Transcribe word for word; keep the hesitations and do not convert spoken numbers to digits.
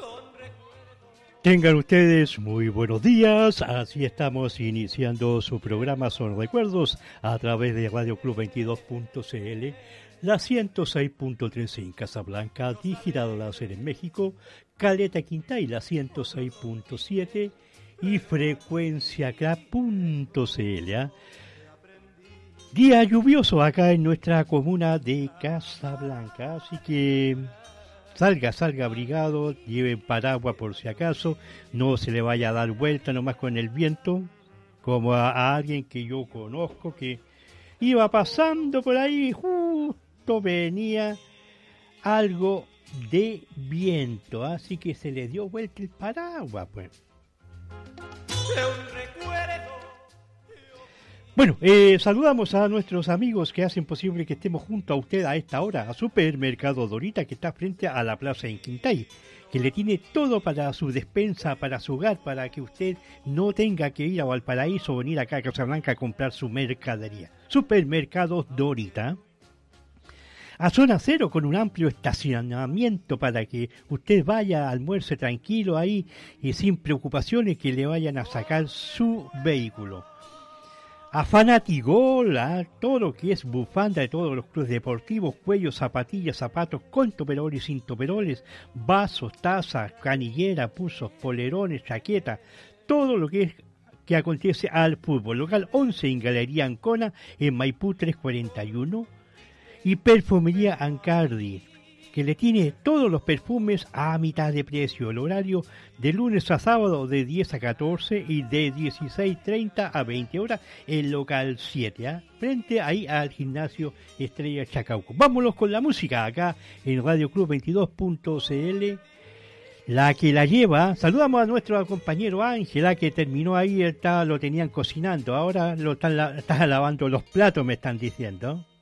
Tengan ustedes muy buenos días, así estamos iniciando su programa Son Recuerdos a través de Radio Club veintidós punto c l, la ciento seis punto tres en Casablanca, Digital Láser en México, Caleta Quintay, la ciento seis punto siete y frecuenciacra punto c l. ¿eh? Día lluvioso acá en nuestra comuna de Casablanca, así que salga, salga abrigado, lleve paraguas por si acaso, no se le vaya a dar vuelta nomás con el viento, como a, a alguien que yo conozco que iba pasando por ahí, justo venía algo de viento, así que se le dio vuelta el paraguas, pues. Bueno, eh, saludamos a nuestros amigos que hacen posible que estemos junto a usted a esta hora, a Supermercado Dorita, que está frente a la plaza en Quintay, que le tiene todo para su despensa, para su hogar, para que usted no tenga que ir a Valparaíso o venir acá a Casablanca a comprar su mercadería. Supermercado Dorita. A zona cero, con un amplio estacionamiento para que usted vaya, almuerce tranquilo ahí y sin preocupaciones que le vayan a sacar su vehículo. A Fanatigol, a todo lo que es bufanda de todos los clubes deportivos, cuellos, zapatillas, zapatos con toperoles y sin toperoles, vasos, tazas, canilleras, puzos, polerones, chaquetas, todo lo que es que acontece al fútbol. Local once en Galería Ancona, en Maipú trescientos cuarenta y uno, y Perfumería Ancardi, que le tiene todos los perfumes a mitad de precio. El horario de lunes a sábado de diez a catorce y de dieciséis treinta a veinte horas en local siete, ¿eh? Frente ahí al gimnasio Estrella Chacauco. Vámonos con la música acá en Radio Club veintidós punto c l. La que la lleva, saludamos a nuestro compañero Ángela, que terminó ahí, está, lo tenían cocinando, ahora lo están, la, están lavando los platos, me están diciendo.